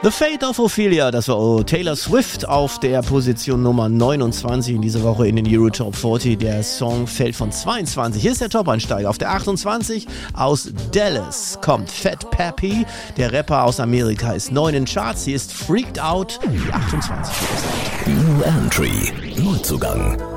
The Fate of Ophelia, das war Taylor Swift auf der Position Nummer 29 in dieser Woche in den Euro Top 40. Der Song fällt von 22. Hier ist der Top-Einsteiger. Auf der 28 aus Dallas kommt Fat Pappy. Der Rapper aus Amerika ist 9 in Charts. Hier ist Freaked Out, die 28. New Entry, Neuzugang.